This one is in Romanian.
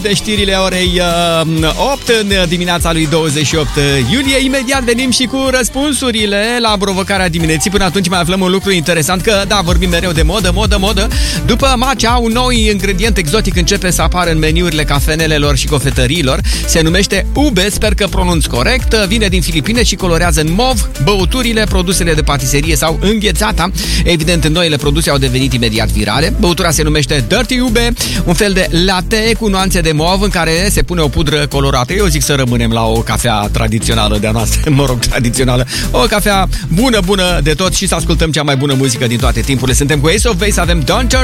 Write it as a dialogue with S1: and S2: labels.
S1: De știrile orei 8 în dimineața lui 28 iulie. Imediat venim și cu răspunsurile la provocarea dimineții. Până atunci mai aflăm un lucru interesant, că da, vorbim mereu de modă. După matcha, un nou ingredient exotic începe să apară în meniurile cafenelelor și cofetăriilor. Se numește ube, sper că pronunț corect. Vine din Filipine și colorează în mov băuturile, produsele de patiserie sau înghețata. Evident, noile produse au devenit imediat virale. Băutura se numește Dirty Ube, un fel de latte cu nuanțe de mov în care se pune o pudră colorată. Eu zic să rămânem la o cafea tradițională de-a noastră, tradițională. O cafea bună de tot și să ascultăm cea mai bună muzică din toate timpurile. Suntem cu Ace of Base, avem Don't Turn